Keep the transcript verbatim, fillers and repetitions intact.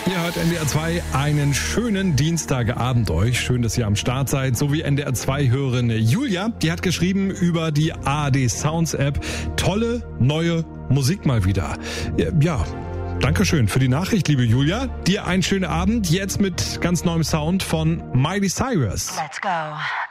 Ihr hört N D R zwei, einen schönen Dienstagabend euch. Schön, dass ihr am Start seid. So wie N D R zwei-Hörerin Julia, die hat geschrieben über die A R D Sounds App. Tolle, neue Musik mal wieder. Ja, Dankeschön für die Nachricht, liebe Julia. Dir einen schönen Abend. Jetzt mit ganz neuem Sound von Miley Cyrus. Let's go.